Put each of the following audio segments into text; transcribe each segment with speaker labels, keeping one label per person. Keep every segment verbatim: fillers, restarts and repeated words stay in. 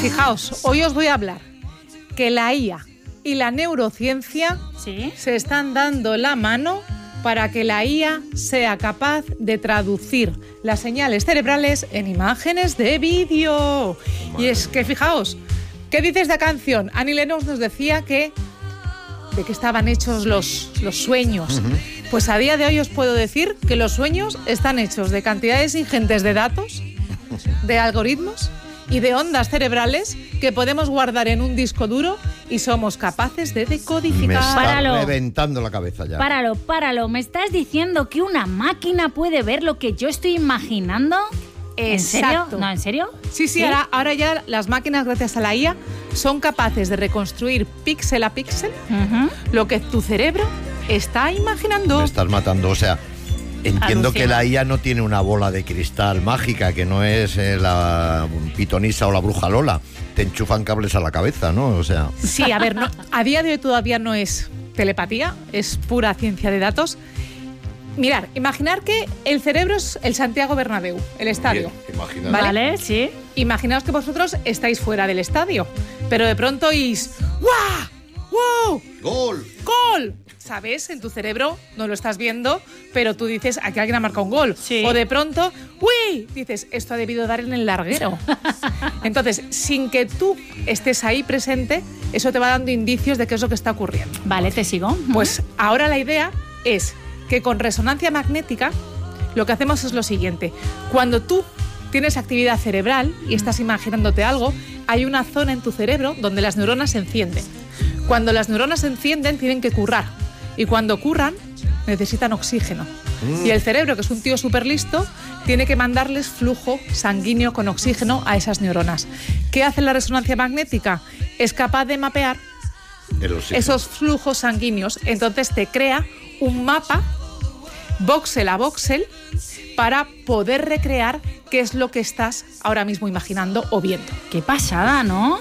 Speaker 1: Fijaos, hoy os voy a hablar que la I A y la neurociencia
Speaker 2: ¿Sí?
Speaker 1: se están dando la mano para que la I A sea capaz de traducir las señales cerebrales en imágenes de vídeo. Y es que, fijaos, ¿qué dice esta canción? Annie Lennox nos decía que de qué estaban hechos los, los sueños. Uh-huh. Pues a día de hoy os puedo decir que los sueños están hechos de cantidades ingentes de datos, de algoritmos y de ondas cerebrales que podemos guardar en un disco duro y somos capaces de decodificar.
Speaker 3: Me está
Speaker 2: Páralo.
Speaker 3: reventando la cabeza ya.
Speaker 2: Páralo, páralo. ¿Me estás diciendo que una máquina puede ver lo que yo estoy imaginando? ¿En serio?
Speaker 1: Exacto.
Speaker 2: ¿No, en serio?
Speaker 1: Sí, sí, ¿Sí? Ahora, ahora ya las máquinas, gracias a la I A, son capaces de reconstruir píxel a píxel uh-huh. lo que tu cerebro está imaginando.
Speaker 3: Me estás matando, o sea, entiendo Alucina. que la I A no tiene una bola de cristal mágica, que no es eh, la pitonisa o la bruja Lola. Te enchufan cables a la cabeza, ¿no? O sea...
Speaker 1: Sí, a ver, no, a día de hoy todavía no es telepatía, es pura ciencia de datos. Mirad, imaginar que el cerebro es el Santiago Bernabéu, el estadio.
Speaker 3: Bien,
Speaker 1: ¿Vale?
Speaker 2: Vale, sí.
Speaker 1: Imaginaos que vosotros estáis fuera del estadio, pero de pronto oís ¡guau! ¡Wow!
Speaker 3: ¡Gol!
Speaker 1: ¡Gol! ¿Sabes? En tu cerebro no lo estás viendo, pero tú dices, aquí alguien ha marcado un gol.
Speaker 2: Sí.
Speaker 1: O de pronto, ¡uy! Dices, esto ha debido dar en el larguero. Entonces, sin que tú estés ahí presente, eso te va dando indicios de qué es lo que está ocurriendo.
Speaker 2: Vale, te sigo.
Speaker 1: Pues ahora la idea es que con resonancia magnética lo que hacemos es lo siguiente. Cuando tú tienes actividad cerebral y estás imaginándote algo, hay una zona en tu cerebro donde las neuronas se encienden. Cuando las neuronas se encienden, tienen que currar. Y cuando curran, necesitan oxígeno. Mm. Y el cerebro, que es un tío súper listo, tiene que mandarles flujo sanguíneo con oxígeno a esas neuronas. ¿Qué hace la resonancia magnética? Es capaz de mapear esos flujos sanguíneos. Entonces te crea un mapa voxel a voxel para poder recrear qué es lo que estás ahora mismo imaginando o viendo.
Speaker 2: Qué pasada, ¿no?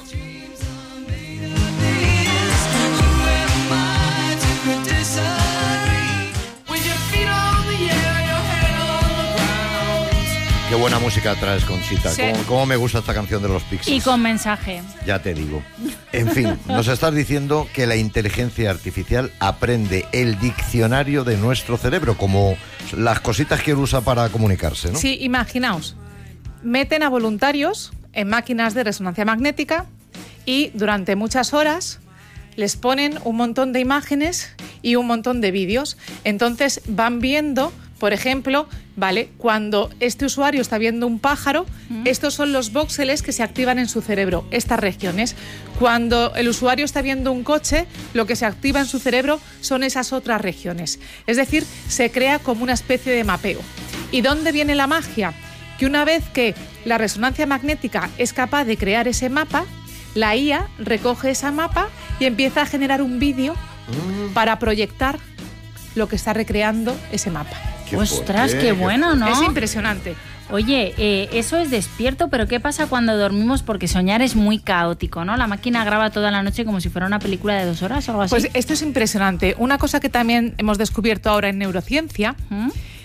Speaker 3: Qué buena música traes, Conchita.
Speaker 1: Sí.
Speaker 3: ¿Cómo, ¿Cómo me gusta esta canción de los Pixies?
Speaker 2: Y con mensaje.
Speaker 3: Ya te digo. En fin, nos estás diciendo que la inteligencia artificial aprende el diccionario de nuestro cerebro, como las cositas que él usa para comunicarse, ¿no?
Speaker 1: Sí, imaginaos. Meten a voluntarios en máquinas de resonancia magnética y durante muchas horas les ponen un montón de imágenes y un montón de vídeos. Entonces van viendo, por ejemplo, vale, cuando este usuario está viendo un pájaro, mm. estos son los voxeles que se activan en su cerebro, estas regiones. Cuando el usuario está viendo un coche, lo que se activa en su cerebro son esas otras regiones. Es decir, se crea como una especie de mapeo. ¿Y dónde viene la magia? Que una vez que la resonancia magnética es capaz de crear ese mapa, la I A recoge ese mapa y empieza a generar un vídeo mm. para proyectar lo que está recreando ese mapa.
Speaker 3: Qué
Speaker 2: Ostras,
Speaker 3: fuerte,
Speaker 2: qué bueno, ¿no?
Speaker 1: Es impresionante.
Speaker 2: Oye, eh, eso es despierto, pero ¿qué pasa cuando dormimos? Porque soñar es muy caótico, ¿no? La máquina graba toda la noche como si fuera una película de dos horas o algo así.
Speaker 1: Pues esto es impresionante. Una cosa que también hemos descubierto ahora en neurociencia, ¿Mm?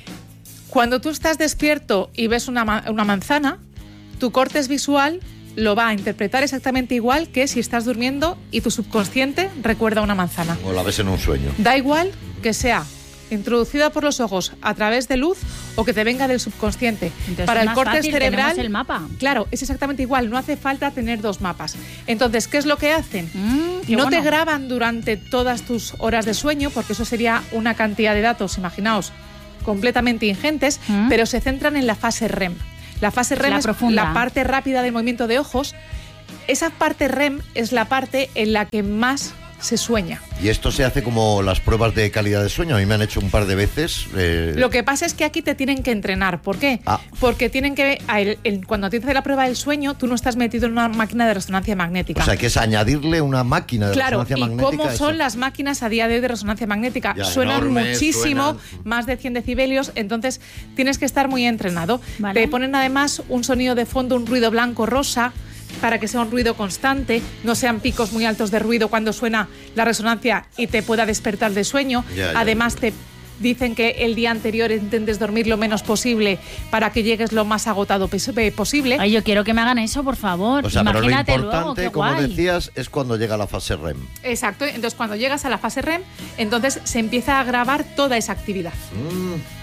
Speaker 1: Cuando tú estás despierto y ves una, ma- una manzana, tu cortes visual lo va a interpretar exactamente igual que si estás durmiendo y tu subconsciente recuerda una manzana.
Speaker 3: O la ves en un sueño.
Speaker 1: Da igual que sea introducida por los ojos a través de luz o que te venga del subconsciente.
Speaker 2: Entonces,
Speaker 1: para el
Speaker 2: más
Speaker 1: corte
Speaker 2: fácil,
Speaker 1: cerebral,
Speaker 2: tenemos el mapa.
Speaker 1: Claro, es exactamente igual, no hace falta tener dos mapas. Entonces, ¿qué es lo que hacen?
Speaker 2: Mm, qué
Speaker 1: no
Speaker 2: bueno.
Speaker 1: te graban durante todas tus horas de sueño, porque eso sería una cantidad de datos, imaginaos, completamente ingentes, mm. pero se centran en la fase R E M. La fase R E M
Speaker 2: la
Speaker 1: es
Speaker 2: profunda.
Speaker 1: la parte rápida del movimiento de ojos. Esa parte R E M es la parte en la que más se sueña.
Speaker 3: Y esto se hace como las pruebas de calidad de sueño. A mí me han hecho un par de veces. Eh...
Speaker 1: Lo que pasa es que aquí te tienen que entrenar. ¿Por qué?
Speaker 3: Ah.
Speaker 1: Porque tienen que... El, el, cuando te hace la prueba del sueño, tú no estás metido en una máquina de resonancia magnética.
Speaker 3: O sea, que es añadirle una máquina de
Speaker 1: claro,
Speaker 3: resonancia
Speaker 1: magnética.
Speaker 3: magnética.
Speaker 1: Claro, ¿y cómo son
Speaker 3: eso?
Speaker 1: las máquinas a día de hoy de resonancia magnética?
Speaker 3: Ya,
Speaker 1: suenan
Speaker 3: enormes,
Speaker 1: muchísimo,
Speaker 3: suenan.
Speaker 1: más de cien decibelios, entonces tienes que estar muy entrenado.
Speaker 2: Vale.
Speaker 1: Te ponen además un sonido de fondo, un ruido blanco-rosa, para que sea un ruido constante, no sean picos muy altos de ruido cuando suena la resonancia y te pueda despertar de sueño.
Speaker 3: Ya, ya.
Speaker 1: Además te dicen que el día anterior intentes dormir lo menos posible para que llegues lo más agotado posible.
Speaker 2: Ay, yo quiero que me hagan eso, por favor.
Speaker 3: O sea,
Speaker 2: Imagínate
Speaker 3: pero lo importante,
Speaker 2: luego, qué
Speaker 3: como
Speaker 2: guay.
Speaker 3: decías, es cuando llega la fase R E M.
Speaker 1: Exacto, entonces cuando llegas a la fase R E M, entonces se empieza a grabar toda esa actividad.
Speaker 3: Mm.